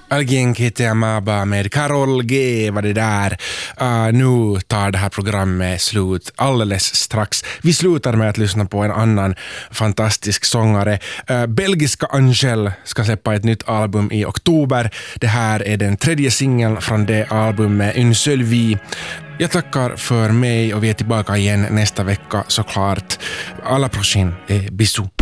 Alguien que te amaba med Karol G var det där. Nu tar det här programmet slut alldeles strax. Vi slutar med att lyssna på en annan fantastisk sångare. Belgiska Angèle ska släppa ett nytt album i oktober. Det här är den 3:e singeln från det albumet, Une seule vie. Jag tackar för mig och vi är tillbaka igen nästa vecka såklart. À la prochaine et bisous.